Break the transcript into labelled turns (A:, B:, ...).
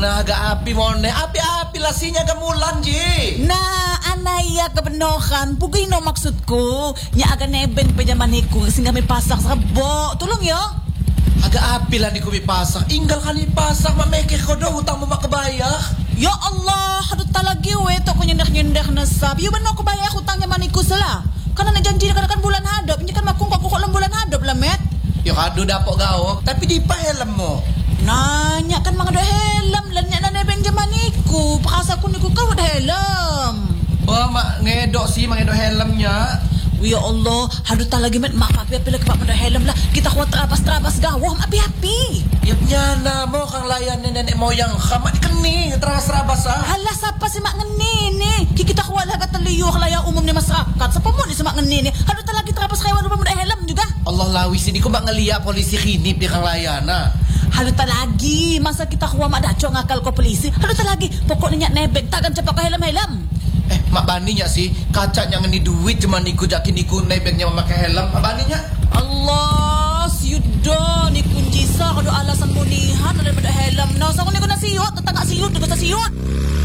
A: na aga api mo ne. Api-api lasinya gamulan ji.
B: Na anaya kabenohan. Bugay no maksud ko. Nya aga nebeng penyaman ko. Sehingga may pasak sa kabo. Tulong yo.
A: Aga api lang ni kumipasak. Inggal ka ni pasak. Mameke ko daw. Hutang mo makabayak.
B: Ya Allah. Hadot talagi we. Ito ko nyendak-nyendak na sabi. Yung ba no kabayak hutangnya maniku sila. Karena najanji na kan bulan hadap. Hindi kan makungkak lang bulan hadap lamet.
A: Yung kado dapo gawo. Tapi di pa helam mo.
B: Nanya kan mga dahelam. Lanya na nebeng jamaniku. Pakasa ko niku ka dahelam.
A: Oh, ngedo sih, mangedo helm niya.
B: Ya Allah, hadut talagi met makapi pila ka pa helam lah. Kita kuat trapas-trapas gawom api-api.
A: Yap niya na mo kang layan ni nenek moyang kamat keni teras-rabas ah.
B: Hala sapa si mak ngeni ni. Kita kuat lah kata liyo laya umum ni masyarakat. Sapa mo ni si mak ngeni ni. Hadut talagi trapas kaya wala mo helam juga.
A: Allah lawis ini ko mak ngelia polisi kinip di kang layana.
B: Haluta lagi, masa kita kuha madacho ngakal ko polisi. Haluta lagi, pokoknya nebeg tagan cepak ka helam-helam.
A: Mak bani nya sih, kaca nya ngeni duit cuma niku jakin niku nebegnya memakai helm. Mak bani nya.
B: Allah, siudo ni kunjisa kado alasan munihan daripada helam. Nah, sa ko niku nasiyot, tetangga siyot, niku sa siyot.